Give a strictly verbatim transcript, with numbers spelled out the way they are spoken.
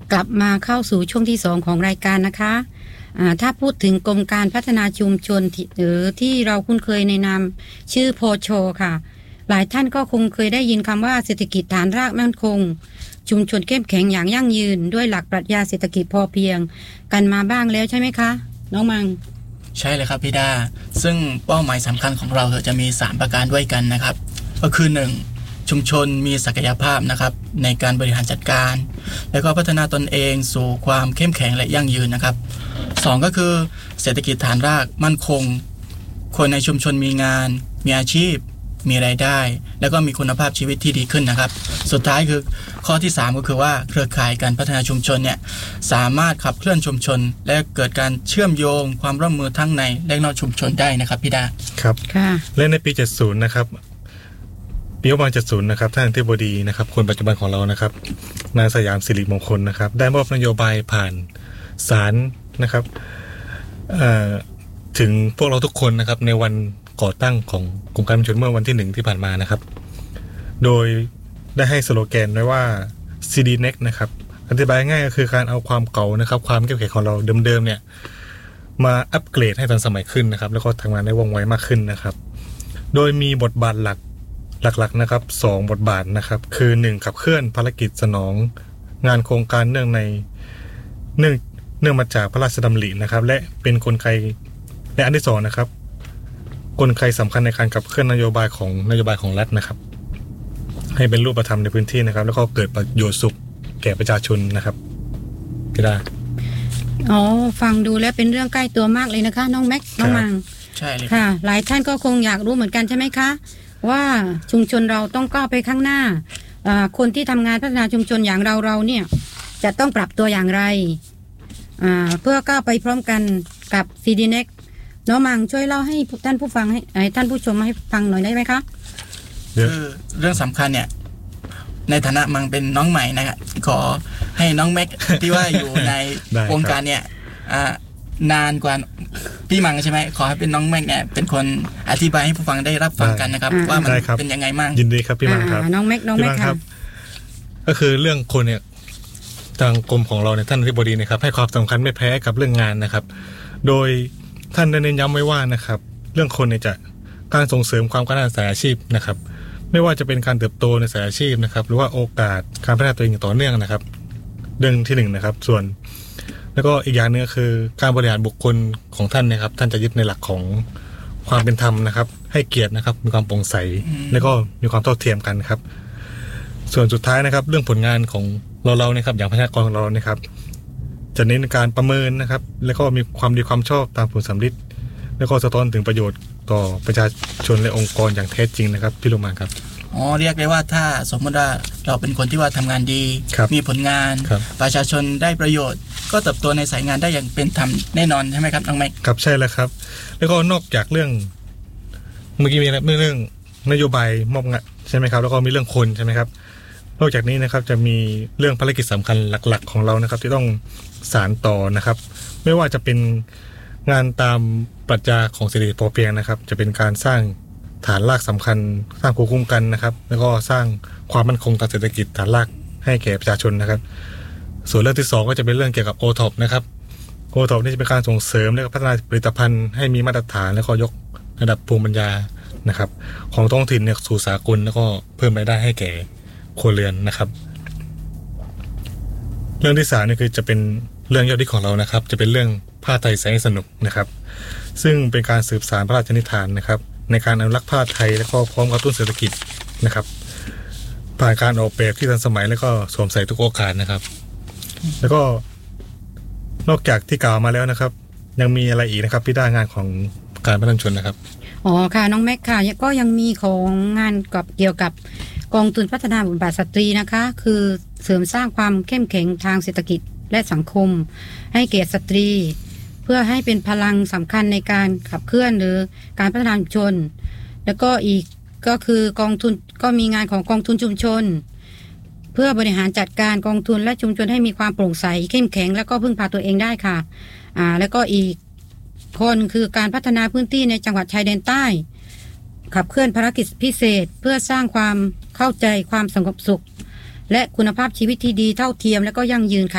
กลับมาเข้าสู่ช่วงที่สองของรายการนะคะถ้าพูดถึงกรมการพัฒนาชุมชนหรือที่เราคุ้นเคยในนามชื่อโพชค่ะหลายท่านก็คงเคยได้ยินคำว่าเศรษฐกิจฐานรากมั่นคงชุมชนเข้มแข็งอย่างยั่งยืนด้วยหลักปรัชญาเศรษฐกิจพอเพียงกันมาบ้างแล้วใช่ไหมคะน้องมังใช่เลยครับพี่ดาซึ่งเป้าหมายสำคัญของเราจะมีสามประการด้วยกันนะครับก็คือหนึ่งชุมชนมีศักยภาพนะครับในการบริหารจัดการแล้วก็พัฒนาตนเองสู่ความเข้มแข็งและยั่งยืนนะครับสองก็คือเศรษฐกิจฐานรากมั่นคงคนในชุมชนมีงานมีอาชีพมีรายได้แล้วก็มีคุณภาพชีวิตที่ดีขึ้นนะครับสุดท้ายคือข้อที่สามก็คือว่าเครือข่ายการพัฒนาชุมชนเนี่ยสามารถขับเคลื่อนชุมชนและเกิดการเชื่อมโยงความร่วมมือทั้งในและนอกชุมชนได้นะครับพี่ดาครับและในปีเจ็ดสิบนะครับปีประมาณเจ็ดสิบนะครับท่านอธิบดีนะครับคนปัจจุบันของเรานะครับนายสยามสิริมงคลนะครับได้มอบนโยบายผ่านศาลนะครับถึงพวกเราทุกคนนะครับในวันก่อตั้งของกรมการชุมชนเมื่อวันที่หนึ่งที่ผ่านมานะครับโดยได้ให้สโลแกนไว้ว่า ซี ดี Next นะครับอธิบายง่ายก็คือการเอาความเก่านะครับความเข้มแข็งของเราเดิมๆเนี่ยมาอัปเกรดให้ทันสมัยขึ้นนะครับแล้วก็ทำงานได้ว่องไวมากขึ้นนะครับโดยมีบทบาทหลักหลักๆนะครับสองบทบาทนะครับคือหนึ่งขับเคลื่อนภารกิจสนองงานโครงการเนื่องในเนื่องเนื่องมาจากพระราชดำรินะครับและเป็นกลไกและอันที่สองนะครับกลไกสำคัญในการขับเคลื่อนนโยบายของนโยบายของรัฐนะครับให้เป็นรูปธรรมในพื้นที่นะครับแล้วก็เกิดประโยชน์สุขแก่ประชาชนนะครับพี่ดาอ๋อฟังดูแล้วเป็นเรื่องใกล้ตัวมากเลยนะคะน้องแม็กน้องมังใช่เลยค่ะหลายท่านก็คงอยากรู้เหมือนกันใช่ไหมคะว่าชุมชนเราต้องก้าวไปข้างหน้าคนที่ทำงานพัฒนาชุมชนอย่างเราเราเนี่ยจะต้องปรับตัวอย่างไรเพื่อก้าวไปพร้อมกันกับ ซี ดี Next น้องมังช่วยเล่าให้ท่านผู้ฟังให้ท่านผู้ชมให้ฟังหน่อยได้ไหมคะคือเรื่องสำคัญเนี่ยในฐานะมังเป็นน้องใหม่นะครับขอให้น้องแม็กที่ว่าอยู่ในวงการเนี่ยนานกว่าพี่มังใช่ไหมขอให้เป็นน้องแม็กเนี่ยเป็นคนอธิบายให้ผู้ฟังได้รับฟังกันนะครับว่ามันเป็นยังไงมั่งยินดีครับพี่มังครับน้องแม็กน้องแม็กครับก็คือเรื่องคนเนี่ยทางกรมของเราเนี่ยท่านอธิบดีนะครับให้ความสำคัญไม่แพ้กับเรื่องงานนะครับโดยท่านได้เน้นย้ำไว้ว่านะครับเรื่องคนเนี่ยจะการส่งเสริมความก้าวหน้าสายอาชีพนะครับไม่ว่าจะเป็นการเติบโตในสายอาชีพนะครับหรือว่าโอกาสการพัฒนาตัวเองอย่างต่อเนื่องนะครับเรื่องที่หนึ่งนะครับส่วนแล้วก็อีกอย่างนึงก็คือการบริหารบุคคลของท่านนะครับท่านจะยึดในหลักของความเป็นธรรมนะครับให้เกียรตินะครับมีความโปร่งใสแล้วก็มีความเท่าเทียมกันครับส่วนสุดท้ายนะครับเรื่องผลงานของเราเรานะครับอย่างพนักงานของเรานะครับจะเน้นการประเมินนะครับแล้วก็มีความดีความชอบตามผลสำลิดแล้วก็สะท้อนถึงประโยชน์ต่อประชาชนและองค์กรอย่างแท้จริงนะครับพี่ลุงมาครับอ๋อเรียกได้ว่าถ้าสมมติว่าเราเป็นคนที่ว่าทำงานดีมีผลงานประชาชนได้ประโยชน์ก็เติบโตในสายงานได้อย่างเป็นธรรมแน่นอนใช่ไหมครับน้องแม็กครับใช่แล้วครับแล้วก็นอกจากเรื่องเมื่อกี้มีเรื่องนโยบายมอบงานใช่ไหมครับแล้วก็มีเรื่องคนใช่ไหมครับนอกจากนี้นะครับจะมีเรื่องภารกิจสำคัญหลักๆของเรานะครับที่ต้องสานต่อนะครับไม่ว่าจะเป็นงานตามปรัชญาของเศรษฐกิจพอเพียงนะครับจะเป็นการสร้างฐานรากสำคัญสร้างภูมิคุ้มกันนะครับแล้วก็สร้างความมั่นคงทางเศรษฐกิจฐานรากให้แก่ประชาชนนะครับส่วนเรื่องที่สองก็จะเป็นเรื่องเกี่ยวกับ โอ ท็อป นะครับ โอ ท็อป นี่จะเป็นการส่งเสริมและพัฒนาผลิตภัณฑ์ให้มีมาตรฐานแล้วก็ยกระดับภูมิปัญญานะครับของท้องถิ่นเนี่ยสู่สากลแล้วก็เพิ่มรายได้ให้แก่ครัวเรือนนะครับเรื่องที่สามนี่คือจะเป็นเรื่องยอดฮิตของเรานะครับจะเป็นเรื่องผ้าไทยแสนสนุกนะครับซึ่งเป็นการสืบสานพระราชนิทานนะครับในการอนุรักษ์ผ้าไทยและก็พร้อมกระตุ้นเศรษฐกิจนะครับผ่านการออกแบบที่ทันสมัยและก็สวมใส่ทุกโอกาสนะครับแล้วก็นอกจากที่กล่าวมาแล้วนะครับยังมีอะไรอีกนะครับที่ได้งานของการพัฒนาชนนะครับอ๋อค่ะน้องแม็กค่ะก็ยังมีของงานกับเกี่ยวกับกองทุนพัฒนาบทบาทสตรีนะคะคือเสริมสร้างความเข้มแข็งทางเศรษฐกิจและสังคมให้แก่สตรีเพื่อให้เป็นพลังสำคัญในการขับเคลื่อนหรือการพัฒนาชุมชนแล้วก็อีกก็คือกองทุนก็มีงานของกองทุนชุมชนเพื่อบริหารจัดการกองทุนและชุมชนให้มีความโปร่งใสเข้มแข็งและก็พึ่งพาตัวเองได้ค่ะอ่าแล้วก็อีกคนคือการพัฒนาพื้นที่ในจังหวัดชายแดนใต้ขับเคลื่อนภารกิจพิเศษเพื่อสร้างความเข้าใจความสงบสุขและคุณภาพชีวิตที่ดีเท่าเทียมและก็ยั่งยืนค่ะ